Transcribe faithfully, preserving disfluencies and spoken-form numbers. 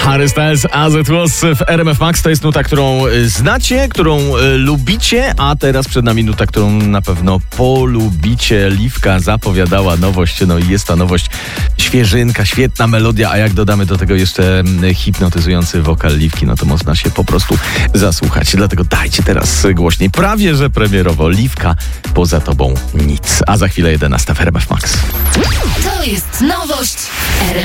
Harry Styles, As It Was w R M F Max. To jest nuta, którą znacie, którą lubicie, a teraz przed nami nuta, którą na pewno polubicie. Liwka zapowiadała nowość, no i jest ta nowość. Świeżynka, świetna melodia, a jak dodamy do tego jeszcze hipnotyzujący wokal Liwki, no to można się po prostu zasłuchać. Dlatego dajcie teraz głośniej. Prawie że premierowo Liwka, poza tobą nic. A za chwilę jedenasta w R M F Max. To jest nowość R M F.